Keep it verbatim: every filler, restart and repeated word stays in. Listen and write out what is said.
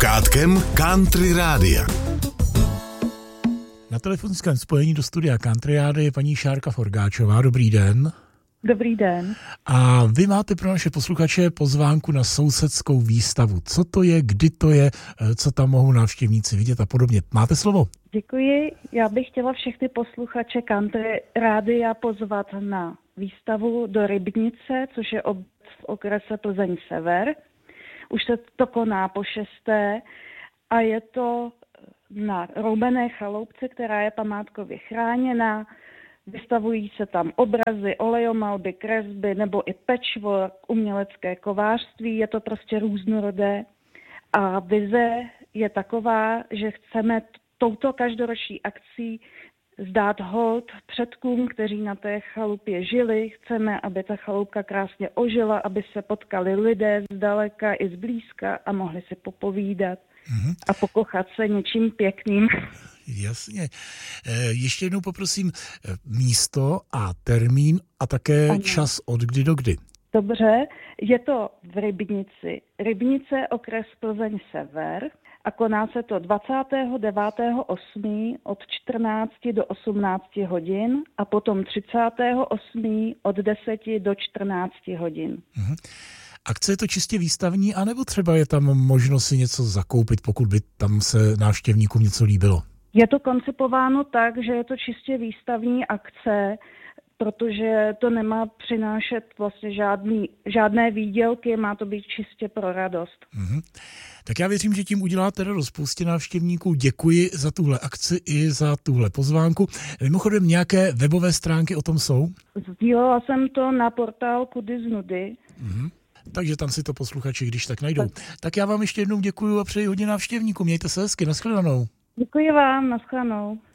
Kátkem Country Rádia. Na telefonickém spojení do studia Country Rádia je paní Šárka Forgáčová. Dobrý den. Dobrý den. A vy máte pro naše posluchače pozvánku na sousedskou výstavu. Co to je, kdy to je, co tam mohou návštěvníci vidět a podobně. Máte slovo? Děkuji. Já bych chtěla všechny posluchače Country Rádia pozvat na výstavu do Rybnice, což je obec v okrese Plzeň Sever. Už se to koná po šesté a je to na Roubené chaloupce, která je památkově chráněna. Vystavují se tam obrazy, olejomalby, kresby nebo i patchwork, umělecké kovářství. Je to prostě různorodé. A vize je taková, že chceme touto každoroční akcí zdát hold předkům, kteří na té chalupě žili. Chceme, aby ta chaloupka krásně ožila, aby se potkali lidé zdaleka i zblízka a mohli si popovídat mm-hmm. a pokochat se něčím pěkným. Jasně. Ještě jednou poprosím místo a termín a také ano. čas od kdy do kdy. Dobře, je to v Rybnici. Rybnice, okres Plzeň Sever. A koná se to dvacátého devátého osmého od čtrnácti do osmnácti hodin a potom třicátého osmého od deseti do čtrnácti hodin. Mhm. Akce je to čistě výstavní, anebo třeba je tam možnost si něco zakoupit, pokud by tam se návštěvníkům něco líbilo? Je to koncipováno tak, že je to čistě výstavní akce, protože to nemá přinášet vlastně žádný, žádné výdělky, má to být čistě pro radost. Mm-hmm. Tak já věřím, že tím uděláte radost spoustě návštěvníků. Děkuji za tuhle akci i za tuhle pozvánku. Mimochodem, nějaké webové stránky o tom jsou? Sdílela jsem to na portál Kudy z nudy. Mm-hmm. Takže tam si to posluchači když tak najdou. Tak. tak já vám ještě jednou děkuji a přeji hodně návštěvníků. Mějte se hezky, nashledanou. Děkuji vám, nashledanou.